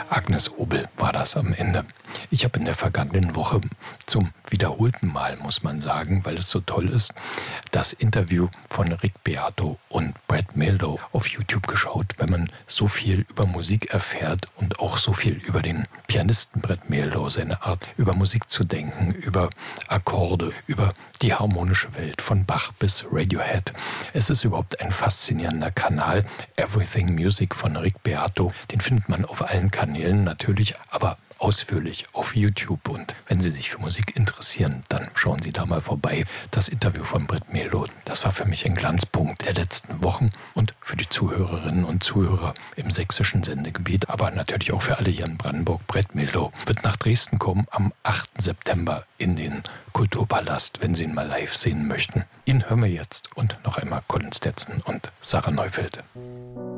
Agnes Obel war das am Ende. Ich habe in der vergangenen Woche zum wiederholten Mal, muss man sagen, weil es so toll ist, das Interview von Rick Beato und Brad Mehldau auf YouTube geschaut. Wenn man so viel über Musik erfährt und auch so viel über den Pianisten Brad Mehldau, seine Art über Musik zu denken, über Akkorde, über die harmonische Welt von Bach bis Radiohead. Es ist überhaupt ein faszinierender Kanal. Everything Music von Rick Beato, den findet man auf allen Kanälen natürlich, aber ausführlich auf YouTube. Und wenn Sie sich für Musik interessieren, dann schauen Sie da mal vorbei. Das Interview von Brad Mehldau, das war für mich ein Glanzpunkt der letzten Wochen und für die Zuhörerinnen und Zuhörer im sächsischen Sendegebiet, aber natürlich auch für alle hier in Brandenburg. Brad Mehldau wird nach Dresden kommen am 8. September in den Kulturpalast, wenn Sie ihn mal live sehen möchten. Ihn hören wir jetzt und noch einmal Colin Stetson und Sarah Neufeld.